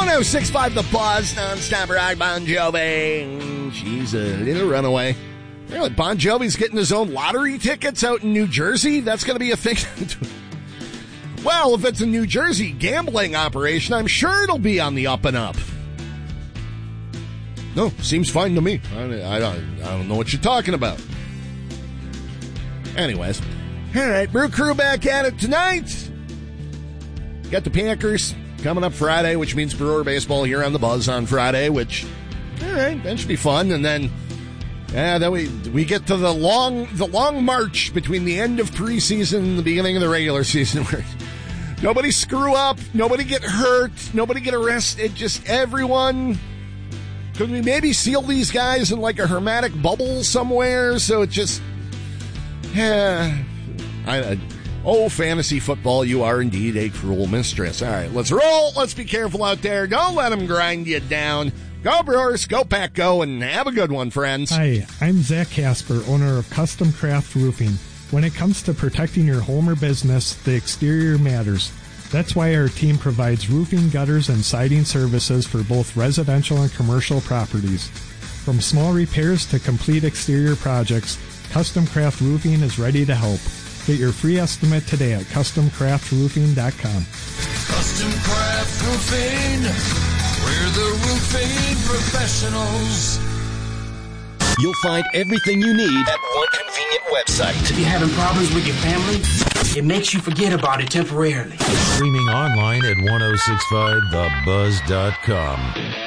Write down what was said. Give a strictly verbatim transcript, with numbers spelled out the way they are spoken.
one oh six point five The Buzz, nonstop rock, Bon Jovi. She's a little runaway. Really, Bon Jovi's getting his own lottery tickets out in New Jersey? That's going to be a thing. Well, if it's a New Jersey gambling operation, I'm sure it'll be on the up and up. No, seems fine to me. I, I, don't, I don't know what you're talking about. Anyways. All right, Brew Crew back at it tonight. Got the Packers coming up Friday, which means Brewer baseball here on the Buzz on Friday, which, all right, that should be fun. And then, yeah, then we we get to the long the long march between the end of preseason and the beginning of the regular season, where nobody screw up, nobody get hurt, nobody get arrested, just everyone. Could we maybe seal these guys in like a hermetic bubble somewhere so it just, yeah, I. I Oh, fantasy football, you are indeed a cruel mistress. All right, let's roll. Let's be careful out there. Don't let them grind you down. Go Brewers, go Pack, go, and have a good one, friends. Hi, I'm Zach Casper, owner of Custom Craft Roofing. When it comes to protecting your home or business, the exterior matters. That's why our team provides roofing, gutters, and siding services for both residential and commercial properties. From small repairs to complete exterior projects, Custom Craft Roofing is ready to help. Get your free estimate today at custom craft roofing dot com. Custom Craft Roofing, we're the roofing professionals. You'll find everything you need at one convenient website. If you're having problems with your family, it makes you forget about it temporarily. Streaming online at ten sixty-five the buzz dot com.